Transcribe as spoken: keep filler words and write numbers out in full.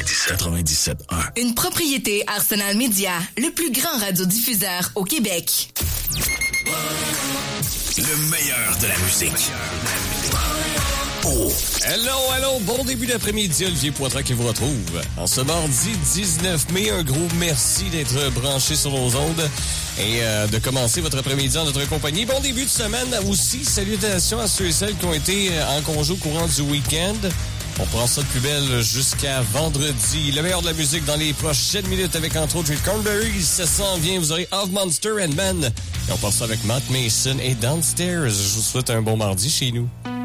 quatre-vingt-dix-sept quatre-vingt-dix-sept un. Une propriété Arsenal Média, le plus grand radiodiffuseur au Québec. Le meilleur de la musique. Oh. Hello, hello, bon début d'après-midi, Olivier Poitras qui vous retrouve. En ce mardi dix-neuf mai, un gros merci d'être branché sur nos ondes et euh, de commencer votre après-midi en notre compagnie. Bon début de semaine aussi, salutations à ceux et celles qui ont été en congé au courant du week-end. On prend ça de plus belle jusqu'à vendredi. Le meilleur de la musique dans les prochaines minutes avec entre autres Rick Cornberry. Ça s'en vient, vous aurez Of Monster and Man. Et on passe ça avec Matt Mason et Downstairs. Je vous souhaite un bon mardi chez nous.